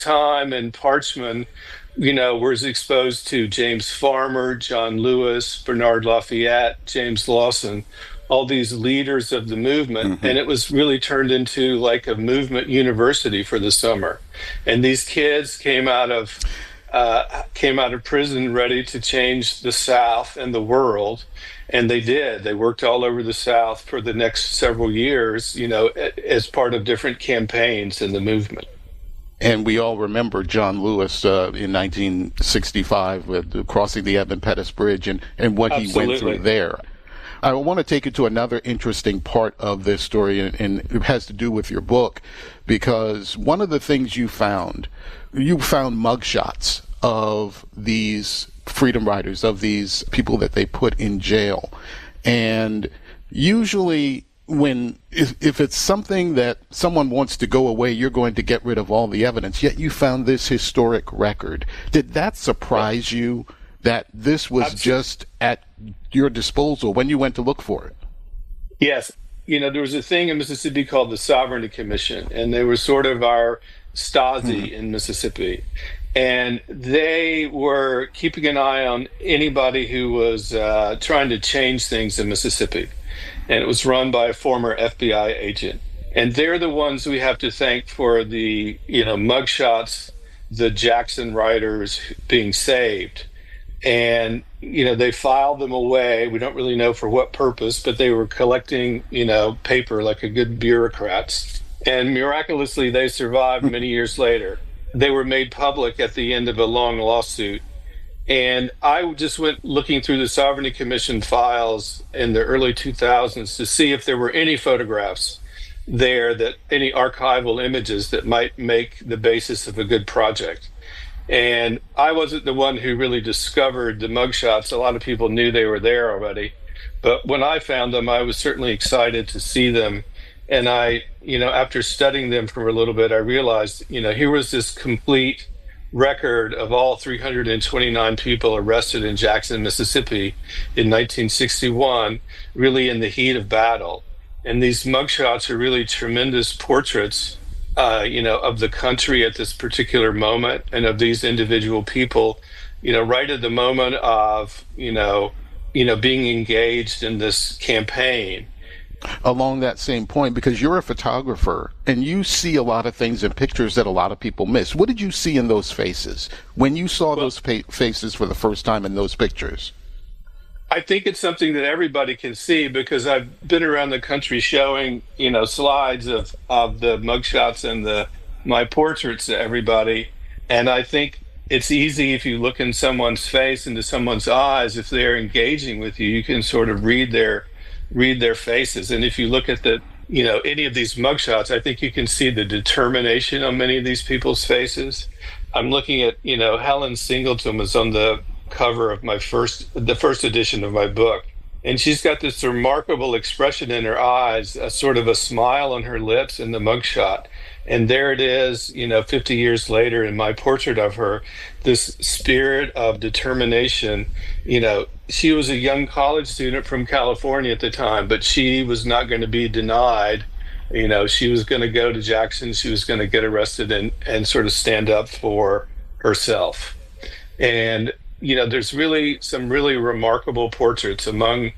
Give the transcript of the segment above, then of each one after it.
time and Parchman, was exposed to James Farmer, John Lewis, Bernard Lafayette, James Lawson, all these leaders of the movement. Hmm. And it was really turned into like a movement university for the summer. And these kids came out of prison ready to change the South and the world. And they did. They worked all over the South for the next several years, as part of different campaigns in the movement. And we all remember John Lewis in 1965 with crossing the Evan Pettus Bridge and what he went through Absolutely. there. I want to take you to another interesting part of this story, and it has to do with your book, because one of the things you found mugshots of these freedom riders, of these people that they put in jail. And usually if it's something that someone wants to go away, you're going to get rid of all the evidence. Yet you found this historic record. Did that surprise you that this was just at your disposal when you went to look for it? Yes. There was a thing in Mississippi called the Sovereignty Commission, and they were sort of our Stasi in Mississippi. And they were keeping an eye on anybody who was trying to change things in Mississippi. And it was run by a former FBI agent. And they're the ones we have to thank for the, mugshots, the Jackson riders being saved. And, they filed them away. We don't really know for what purpose, but they were collecting, paper like a good bureaucrats. And miraculously, they survived many years later. They were made public at the end of a long lawsuit. And I just went looking through the Sovereignty Commission files in the early 2000s to see if there were any photographs there, that any archival images that might make the basis of a good project. And I wasn't the one who really discovered the mugshots. A lot of people knew they were there already. But when I found them, I was certainly excited to see them. And I, after studying them for a little bit, I realized, here was this complete record of all 329 people arrested in Jackson, Mississippi in 1961, really in the heat of battle. And these mugshots are really tremendous portraits, of the country at this particular moment and of these individual people, right at the moment of, being engaged in this campaign. Along that same point, because you're a photographer and you see a lot of things in pictures that a lot of people miss. What did you see in those faces when you saw those faces for the first time in those pictures? I think it's something that everybody can see because I've been around the country showing, slides of the mugshots and my portraits to everybody. And I think it's easy if you look in someone's face, into someone's eyes, if they're engaging with you, you can sort of read their faces. And if you look at any of these mugshots, I think you can see the determination on many of these people's faces. I'm looking at, Helen Singleton was on the cover of the first edition of my book. And she's got this remarkable expression in her eyes, a sort of a smile on her lips in the mugshot. And there it is, 50 years later in my portrait of her, this spirit of determination. She was a young college student from California at the time, but she was not going to be denied. She was going to go to Jackson. She was going to get arrested and sort of stand up for herself. And, there's really some really remarkable portraits among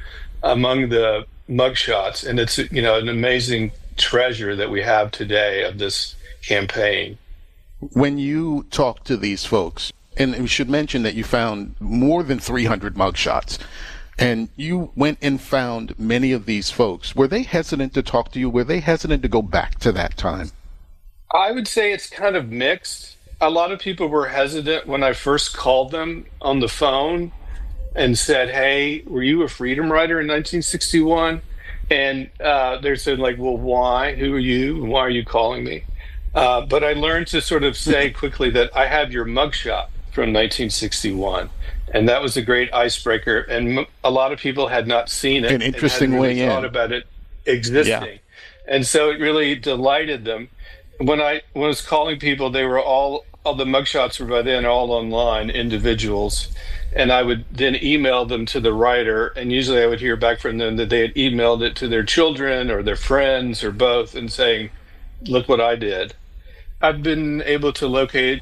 the mugshots. And it's, an amazing treasure that we have today of this campaign. When you talk to these folks, and we should mention that you found more than 300 mugshots, and you went and found many of these folks, were they hesitant to talk to you? Were they hesitant to go back to that time? I would say it's kind of mixed. A lot of people were hesitant when I first called them on the phone and said, "Hey, were you a freedom rider in 1961?" And they said, like, "Well, why? Who are you? And why are you calling me?" But I learned to sort of say quickly that I have your mugshot from 1961. And that was a great icebreaker. And a lot of people had not seen it. An interesting and hadn't really way thought in. about it existing. Yeah. And so it really delighted them. When I was calling people, they were all the mugshots were by then all online, individuals. And I would then email them to the writer. And usually I would hear back from them that they had emailed it to their children or their friends or both and saying, "Look what I did." I've been able to locate